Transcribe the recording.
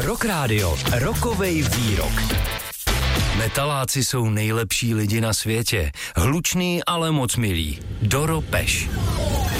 Rock Radio, rokovej výrok. Metaláci jsou nejlepší lidi na světě. Hlučný, ale moc milí. Doro Peš.